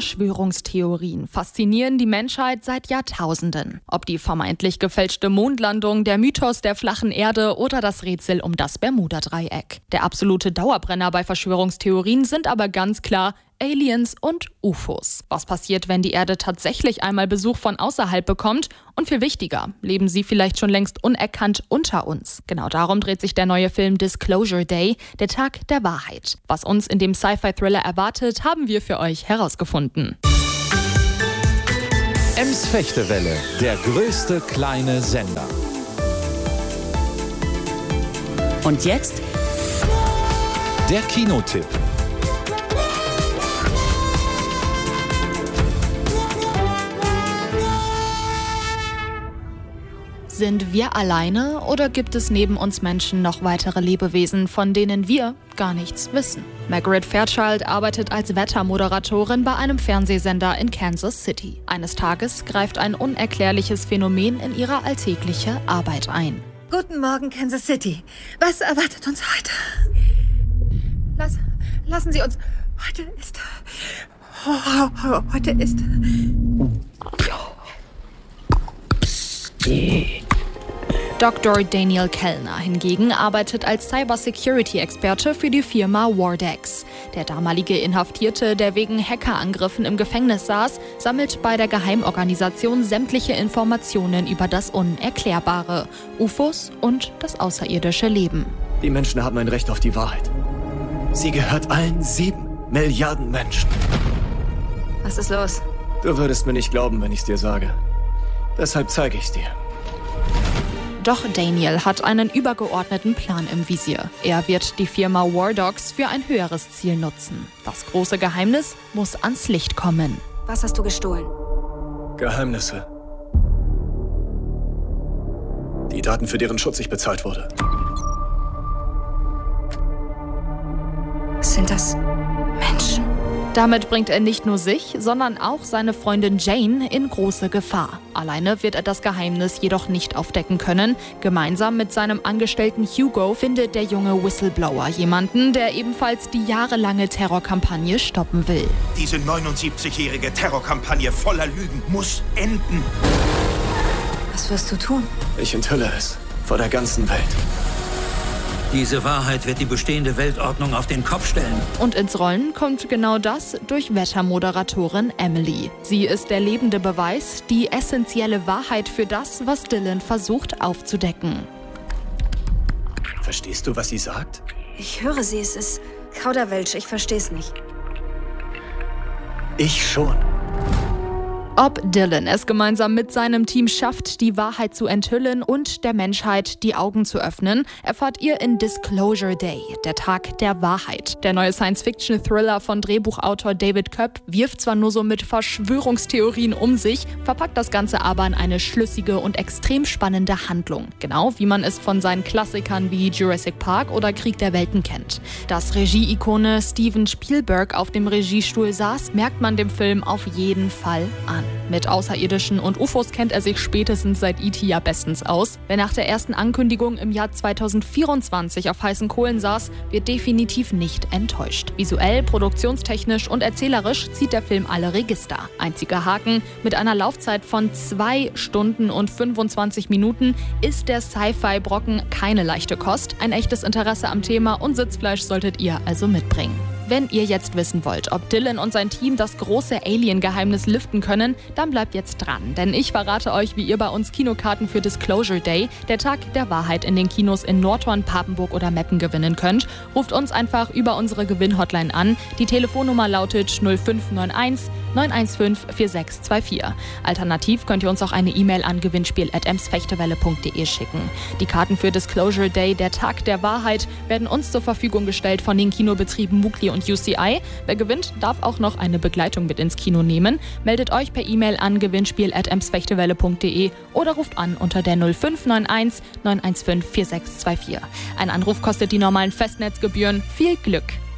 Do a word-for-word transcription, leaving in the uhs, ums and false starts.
Verschwörungstheorien faszinieren die Menschheit seit Jahrtausenden. Ob die vermeintlich gefälschte Mondlandung, der Mythos der flachen Erde oder das Rätsel um das Bermuda-Dreieck. Der absolute Dauerbrenner bei Verschwörungstheorien sind aber ganz klar Aliens und U F Os. Was passiert, wenn die Erde tatsächlich einmal Besuch von außerhalb bekommt? Und viel wichtiger, leben sie vielleicht schon längst unerkannt unter uns? Genau darum dreht sich der neue Film Disclosure Day, der Tag der Wahrheit. Was uns in dem Sci-Fi-Thriller erwartet, haben wir für euch herausgefunden. Ems Fechtewelle, der größte kleine Sender. Und jetzt der Kinotipp. Sind wir alleine oder gibt es neben uns Menschen noch weitere Lebewesen, von denen wir gar nichts wissen? Margaret Fairchild arbeitet als Wettermoderatorin bei einem Fernsehsender in Kansas City. Eines Tages greift ein unerklärliches Phänomen in ihre alltägliche Arbeit ein. Guten Morgen, Kansas City. Was erwartet uns heute? Lass, lassen Sie uns... Heute ist... Oh, heute ist... Doktor Daniel Kellner hingegen arbeitet als Cybersecurity-Experte für die Firma Wardex. Der damalige Inhaftierte, der wegen Hackerangriffen im Gefängnis saß, sammelt bei der Geheimorganisation sämtliche Informationen über das Unerklärbare, U F Os und das außerirdische Leben. Die Menschen haben ein Recht auf die Wahrheit. Sie gehört allen sieben Milliarden Menschen. Was ist los? Du würdest mir nicht glauben, wenn ich es dir sage. Deshalb zeige ich es dir. Doch Daniel hat einen übergeordneten Plan im Visier. Er wird die Firma Wardox für ein höheres Ziel nutzen. Das große Geheimnis muss ans Licht kommen. Was hast du gestohlen? Geheimnisse. Die Daten, für deren Schutz ich bezahlt wurde. Sind das Menschen? Damit bringt er nicht nur sich, sondern auch seine Freundin Jane in große Gefahr. Alleine wird er das Geheimnis jedoch nicht aufdecken können. Gemeinsam mit seinem Angestellten Hugo findet der junge Whistleblower jemanden, der ebenfalls die jahrelange Terrorkampagne stoppen will. Diese neunundsiebzigjährige Terrorkampagne voller Lügen muss enden. Was wirst du tun? Ich enthülle es vor der ganzen Welt. Diese Wahrheit wird die bestehende Weltordnung auf den Kopf stellen. Und ins Rollen kommt genau das durch Wettermoderatorin Emily. Sie ist der lebende Beweis, die essentielle Wahrheit für das, was Dylan versucht aufzudecken. Verstehst du, was sie sagt? Ich höre sie, es ist Kauderwelsch, ich verstehe es nicht. Ich schon. Ob Dylan es gemeinsam mit seinem Team schafft, die Wahrheit zu enthüllen und der Menschheit die Augen zu öffnen, erfahrt ihr in Disclosure Day, der Tag der Wahrheit. Der neue Science-Fiction-Thriller von Drehbuchautor David Koepp wirft zwar nur so mit Verschwörungstheorien um sich, verpackt das Ganze aber in eine schlüssige und extrem spannende Handlung. Genau wie man es von seinen Klassikern wie Jurassic Park oder Krieg der Welten kennt. Dass Regie-Ikone Steven Spielberg auf dem Regiestuhl saß, merkt man dem Film auf jeden Fall an. Mit Außerirdischen und U F Os kennt er sich spätestens seit E T ja bestens aus. Wer nach der ersten Ankündigung im Jahr zweitausendvierundzwanzig auf heißen Kohlen saß, wird definitiv nicht enttäuscht. Visuell, produktionstechnisch und erzählerisch zieht der Film alle Register. Einziger Haken: mit einer Laufzeit von zwei Stunden und fünfundzwanzig Minuten ist der Sci-Fi-Brocken keine leichte Kost. Ein echtes Interesse am Thema und Sitzfleisch solltet ihr also mitbringen. Wenn ihr jetzt wissen wollt, ob Dylan und sein Team das große Alien-Geheimnis lüften können, dann bleibt jetzt dran. Denn ich verrate euch, wie ihr bei uns Kinokarten für Disclosure Day, der Tag der Wahrheit, in den Kinos in Nordhorn, Papenburg oder Meppen gewinnen könnt. Ruft uns einfach über unsere Gewinn-Hotline an. Die Telefonnummer lautet null fünf neun eins neun eins fünf vier sechs zwei vier. Alternativ könnt ihr uns auch eine E-Mail an gewinnspiel at emsfechtewelle punkt de schicken. Die Karten für Disclosure Day, der Tag der Wahrheit, werden uns zur Verfügung gestellt von den Kinobetrieben Mukli und U C I. Wer gewinnt, darf auch noch eine Begleitung mit ins Kino nehmen. Meldet euch per E-Mail an gewinnspiel at emsfechtewelle punkt de oder ruft an unter der null fünf neun eins neun eins fünf vier sechs zwei vier. Ein Anruf kostet die normalen Festnetzgebühren. Viel Glück!